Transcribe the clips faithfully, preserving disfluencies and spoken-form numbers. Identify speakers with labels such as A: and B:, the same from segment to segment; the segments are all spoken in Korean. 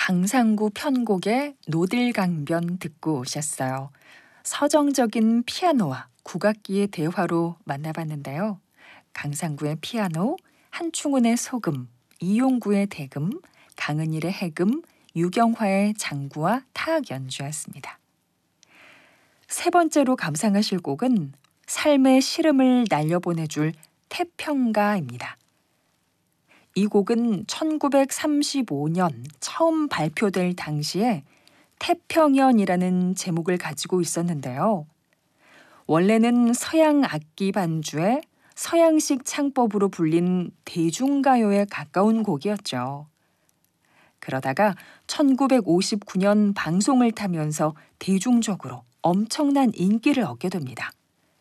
A: 강상구 편곡의 노들강변 듣고 오셨어요. 서정적인 피아노와 국악기의 대화로 만나봤는데요. 강상구의 피아노, 한충훈의 소금, 이용구의 대금, 강은일의 해금, 유경화의 장구와 타악 연주였습니다. 세 번째로 감상하실 곡은 삶의 시름을 날려보내줄 태평가입니다. 이 곡은 천구백삼십오 년 처음 발표될 당시에 태평연이라는 제목을 가지고 있었는데요. 원래는 서양 악기 반주에 서양식 창법으로 불린 대중가요에 가까운 곡이었죠. 그러다가 천구백오십구 년 방송을 타면서 대중적으로 엄청난 인기를 얻게 됩니다.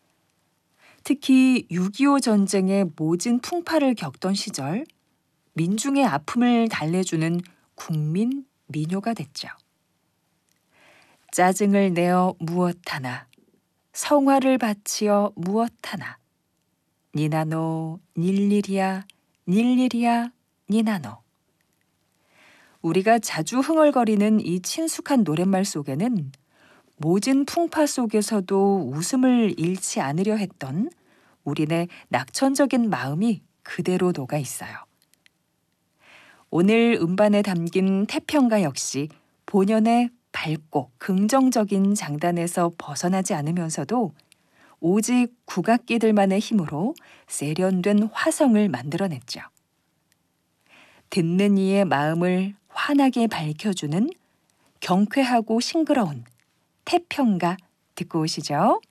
A: 특히 육이오 전쟁의 모진 풍파를 겪던 시절 민중의 아픔을 달래주는 국민 민요가 됐죠. 짜증을 내어 무엇하나, 성화를 바치어 무엇하나, 니나노 닐리리야 닐리리야 니나노. 우리가 자주 흥얼거리는 이 친숙한 노랫말 속에는 모진 풍파 속에서도 웃음을 잃지 않으려 했던 우리네 낙천적인 마음이 그대로 녹아 있어요. 오늘 음반에 담긴 태평가 역시 본연의 밝고 긍정적인 장단에서 벗어나지 않으면서도 오직 국악기들만의 힘으로 세련된 화성을 만들어냈죠. 듣는 이의 마음을 환하게 밝혀주는 경쾌하고 싱그러운 태평가 듣고 오시죠.